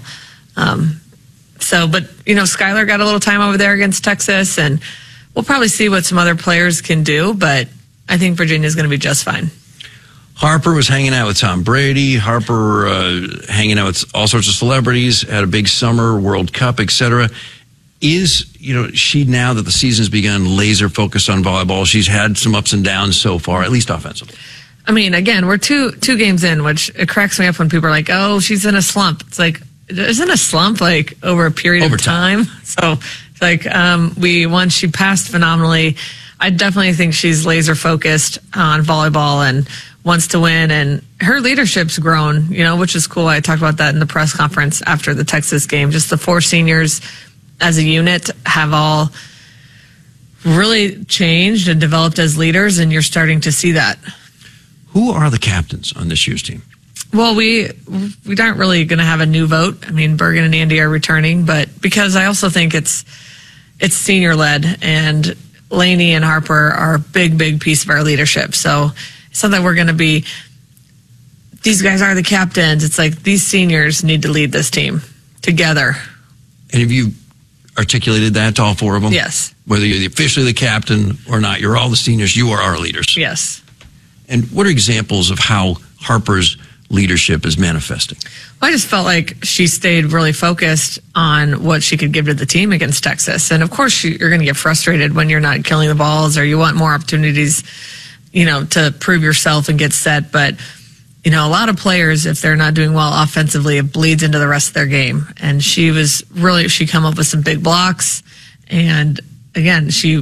Speaker 6: But Skylar got a little time over there against Texas, and we'll probably see what some other players can do, but I think Virginia's going to be just fine.
Speaker 5: Harper was hanging out with Tom Brady. Harper hanging out with all sorts of celebrities, had a big summer, World Cup, etc. Is, she, now that the season's begun, laser focused on volleyball? She's had some ups and downs so far, at least offensively.
Speaker 6: I mean, again, we're two games in, which it cracks me up when people are like, oh, she's in a slump. It's like, isn't a slump like over a period of time? So it's like, she passed phenomenally. I definitely think she's laser focused on volleyball and wants to win, and her leadership's grown, which is cool. I talked about that in the press conference after the Texas game. Just the 4 seniors as a unit have all really changed and developed as leaders, and you're starting to see that.
Speaker 5: Who are the captains on this year's team?
Speaker 6: Well, we aren't really going to have a new vote. I mean, Bergen and Andy are returning, but because I also think it's senior led, and Laney and Harper are a big piece of our leadership. So it's not that we're going to be, these guys are the captains. It's like these seniors need to lead this team together.
Speaker 5: And have you articulated that to all 4 of them?
Speaker 6: Yes.
Speaker 5: Whether you're officially the captain or not, you're all the seniors. You are our leaders.
Speaker 6: Yes.
Speaker 5: And what are examples of how Harper's leadership is manifesting?
Speaker 6: Well, I just felt like she stayed really focused on what she could give to the team against Texas. And of course, you're going to get frustrated when you're not killing the balls, or you want more opportunities, to prove yourself and get set. But, a lot of players, if they're not doing well offensively, it bleeds into the rest of their game. And she come up with some big blocks. And again, she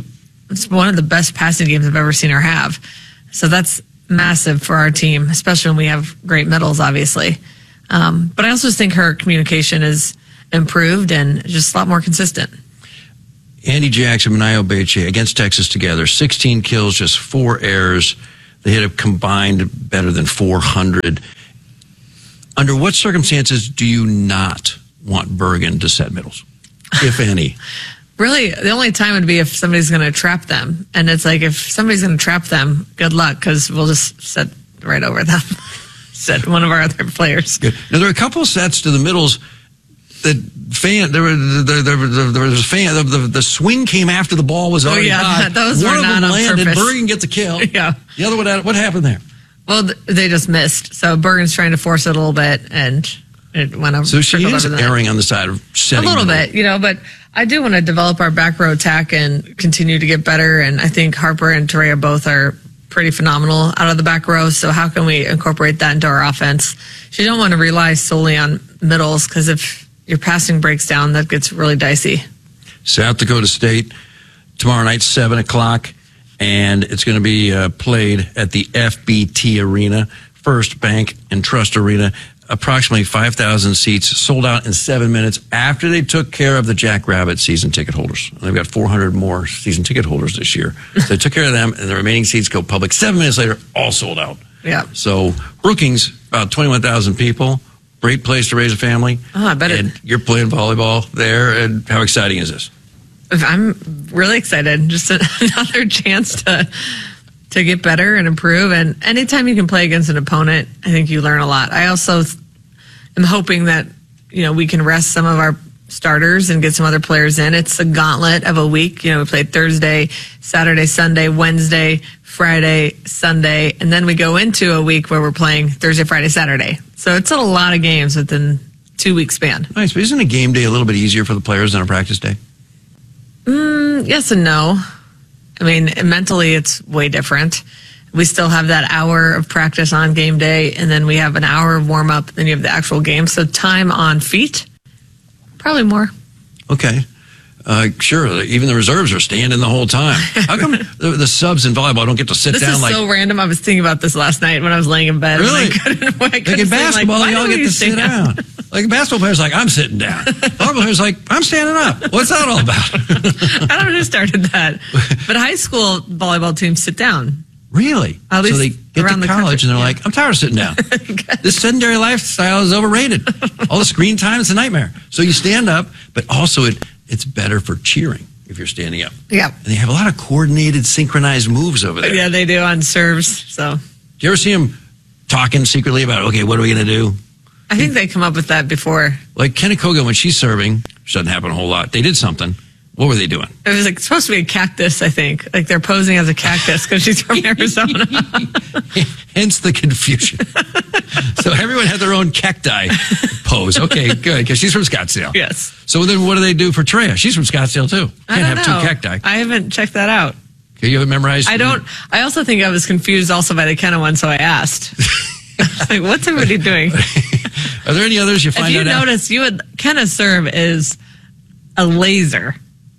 Speaker 6: it's one of the best passing games I've ever seen her have. So that's massive for our team, especially when we have great middles, obviously. But I also just think her communication is improved and just a lot more consistent.
Speaker 5: Andy Jackson and Io Beche against Texas together, 16 kills, just 4 errors. They hit a combined better than 400. Under what circumstances do you not want Bergen to set middles, if any?
Speaker 6: Really, the only time would be if somebody's going to trap them. And it's like, if somebody's going to trap them, good luck, because we'll just set right over them. Set one of our other players.
Speaker 5: Good. Now, there are a couple of sets to the middles that there was a fan. The swing came after the ball was already by.
Speaker 6: Those
Speaker 5: one
Speaker 6: were
Speaker 5: of
Speaker 6: not
Speaker 5: them
Speaker 6: on
Speaker 5: landed.
Speaker 6: purpose.
Speaker 5: Bergen gets a kill.
Speaker 6: Yeah.
Speaker 5: The other one, what happened there?
Speaker 6: Well, they just missed. So Bergen's trying to force it a little bit, and it went over.
Speaker 5: So she is erring on the side of setting
Speaker 6: a little
Speaker 5: middle.
Speaker 6: bit, but I do want to develop our back row attack and continue to get better. And I think Harper and Torreya both are pretty phenomenal out of the back row. So how can we incorporate that into our offense? You don't want to rely solely on middles, because if your passing breaks down, that gets really dicey.
Speaker 5: South Dakota State tomorrow night, 7:00, and it's going to be played at the FBT Arena, First Bank and Trust Arena. Approximately 5,000 seats, sold out in 7 minutes after they took care of the Jackrabbit season ticket holders. They've got 400 more season ticket holders this year. So they took care of them, and the remaining seats go public 7 minutes later, all sold out.
Speaker 6: Yeah.
Speaker 5: So Brookings, about 21,000 people. Great place to raise a family.
Speaker 6: Oh, I bet
Speaker 5: and you're playing volleyball there, and how exciting is this?
Speaker 6: I'm really excited. Just another chance to get better and improve. And anytime you can play against an opponent, I think you learn a lot. I also am hoping that, we can rest some of our starters and get some other players in. It's a gauntlet of a week. We played Thursday, Saturday, Sunday, Wednesday, Friday, Sunday, and then we go into a week where we're playing Thursday, Friday, Saturday. So it's a lot of games within 2 week span.
Speaker 5: Nice, but isn't a game day a little bit easier for the players than a practice day?
Speaker 6: Yes and no. I mean, mentally, it's way different. We still have that hour of practice on game day, and then we have an hour of warm up, then you have the actual game. So time on feet, probably more.
Speaker 5: Okay. Sure, even the reserves are standing the whole time. How come the subs in volleyball don't get to sit
Speaker 6: this
Speaker 5: down?
Speaker 6: This is so random. I was thinking about this last night when I was laying in bed.
Speaker 5: Really?
Speaker 6: Like
Speaker 5: in basketball, they all get to sit down. Like a basketball player's like, I'm sitting down. Volleyball player's like, I'm standing up. What's that all about?
Speaker 6: I don't know who started that. But high school volleyball teams sit down.
Speaker 5: Really?
Speaker 6: At least
Speaker 5: so they get to college and they're like, I'm tired of sitting down. This sedentary lifestyle is overrated. All the screen time, it's a nightmare. So you stand up, but also it's better for cheering if you're standing up.
Speaker 6: Yeah.
Speaker 5: And they have a lot of coordinated, synchronized moves over there.
Speaker 6: Yeah, they do on serves. So.
Speaker 5: Do you ever see them talking secretly about, okay, what are we going to do?
Speaker 6: I think they come up with that before.
Speaker 5: Like Kenna Koga, when she's serving, which doesn't happen a whole lot, they did something. What were they doing?
Speaker 6: It was supposed to be a cactus, I think. Like they're posing as a cactus because she's from Arizona.
Speaker 5: Hence the confusion. So everyone had their own cacti pose. Okay, good, because she's from Scottsdale.
Speaker 6: Yes.
Speaker 5: So then what do they do for Torreya? She's from Scottsdale, too. Can't have two cacti.
Speaker 6: I haven't checked that out.
Speaker 5: Okay, you haven't memorized?
Speaker 6: I don't. I also think I was confused also by the Kenna one, so I asked. Like, what's everybody doing?
Speaker 5: Are there any others you find out?
Speaker 6: If you notice, Kenna's serve is a laser.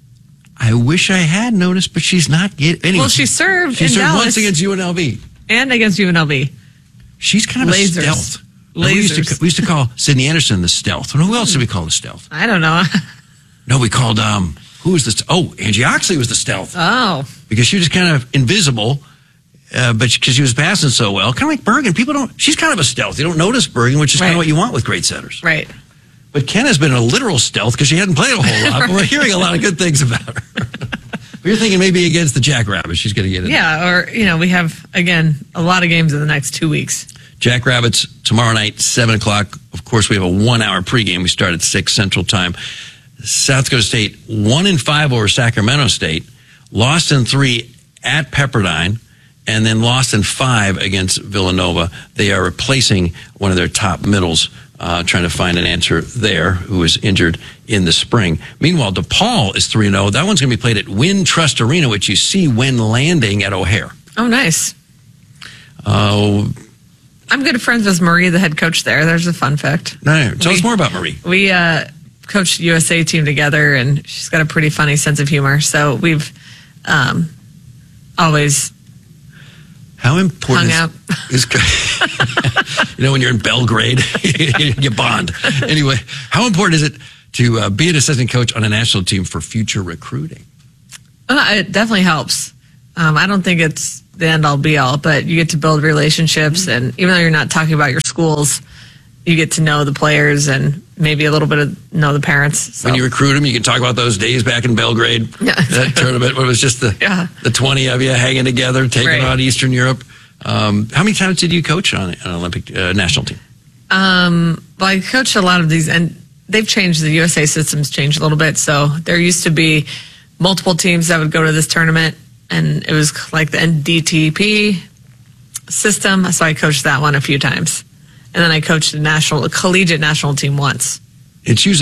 Speaker 5: I wish I had noticed, but she's not getting. Anyway,
Speaker 6: well, she served.
Speaker 5: She
Speaker 6: in
Speaker 5: served
Speaker 6: Dallas
Speaker 5: once against UNLV
Speaker 6: and against UNLV.
Speaker 5: She's kind of
Speaker 6: lasers.
Speaker 5: a stealth.
Speaker 6: Lasers.
Speaker 5: We used to call Sydney Anderson the stealth. Who else did we call the stealth?
Speaker 6: I don't know.
Speaker 5: No, we called who was the? Oh, Angie Oxley was the stealth.
Speaker 6: Oh,
Speaker 5: because she was just kind of invisible, but because she was passing so well, kind of like Bergen. People don't. She's kind of a stealth. You don't notice Bergen, which is kind of what you want with great setters.
Speaker 6: Right.
Speaker 5: But Kenna's been a literal stealth because she hadn't played a whole lot. But we're hearing a lot of good things about her. But you're thinking maybe against the Jackrabbits, she's going to get it.
Speaker 6: Yeah, or, we have, again, a lot of games in the next 2 weeks.
Speaker 5: Jackrabbits tomorrow night, 7 o'clock. Of course, we have a 1 hour pregame. We start at 6 Central Time. South Dakota State, 1-5 over Sacramento State, lost in 3 at Pepperdine, and then lost in 5 against Villanova. They are replacing one of their top middles, trying to find an answer there, who was injured in the spring. Meanwhile, DePaul is 3-0. That one's going to be played at Wynn Trust Arena, which you see when landing at O'Hare.
Speaker 6: Oh, nice. I'm good friends with Marie, the head coach there. There's a fun fact.
Speaker 5: No, tell us more about Marie.
Speaker 6: We coached the USA team together, and she's got a pretty funny sense of humor. So we've always
Speaker 5: How important
Speaker 6: hung out.
Speaker 5: is when you're in Belgrade, you bond. Anyway, how important is it to be an assistant coach on a national team for future recruiting?
Speaker 6: It definitely helps. I don't think it's the end-all, be-all, but you get to build relationships, and even though you're not talking about your schools, you get to know the players and maybe a little bit of know the parents. So.
Speaker 5: When you recruit them, you can talk about those days back in Belgrade, that tournament where it was just the 20 of you hanging together, taking on Eastern Europe. How many times did you coach on an Olympic national team?
Speaker 6: Well, I coached a lot of these, and they've changed. The USA system's changed a little bit, so there used to be multiple teams that would go to this tournament, and it was like the NDTP system, so I coached that one a few times. And then I coached a collegiate national team once.
Speaker 5: It's usually